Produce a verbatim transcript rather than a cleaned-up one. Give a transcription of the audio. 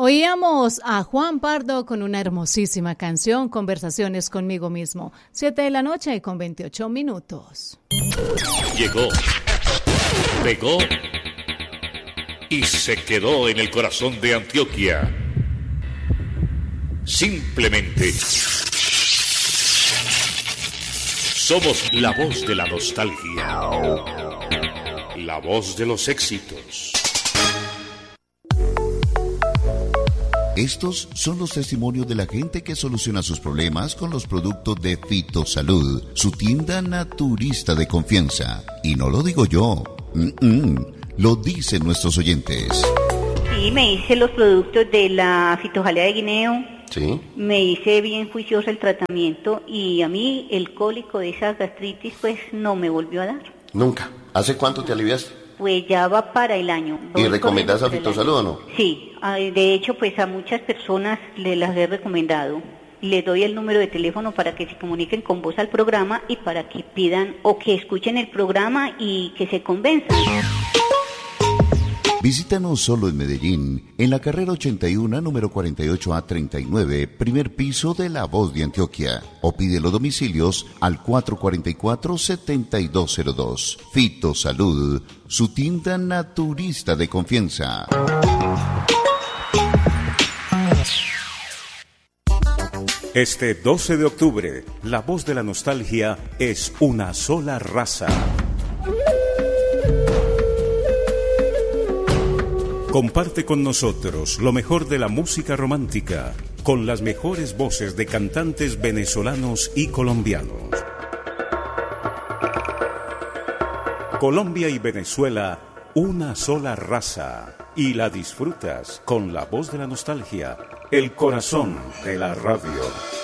Oíamos a Juan Pardo con una hermosísima canción, Conversaciones conmigo mismo. Siete de la noche con veintiocho minutos. Llegó, pegó y se quedó en el corazón de Antioquia. Simplemente somos la voz de la nostalgia, la voz de los éxitos. Estos son los testimonios de la gente que soluciona sus problemas con los productos de Fitosalud, su tienda naturista de confianza. Y no lo digo yo, Mm-mm. lo dicen nuestros oyentes. Sí, me hice los productos de la fitojalea de guineo. Sí. Me hice bien juicioso el tratamiento y a mí el cólico de esa gastritis pues no me volvió a dar. Nunca. ¿Hace cuánto te aliviaste? Pues ya va para el año. ¿Y recomendás a Fitosalud o no? Sí, de hecho pues a muchas personas les las he recomendado. Les doy el número de teléfono para que se comuniquen con vos al programa y para que pidan o que escuchen el programa y que se convenzan. Visítanos solo en Medellín, en la carrera ochenta y uno, número cuarenta y ocho A treinta y nueve, primer piso de La Voz de Antioquia. O pide los domicilios al cuatro cuatro cuatro, siete dos cero dos. Fitosalud, su tienda naturista de confianza. Este doce de octubre, La Voz de la Nostalgia es una sola raza. Comparte con nosotros lo mejor de la música romántica, con las mejores voces de cantantes venezolanos y colombianos. Colombia y Venezuela, una sola raza. Y la disfrutas con La Voz de la Nostalgia, el corazón de la radio.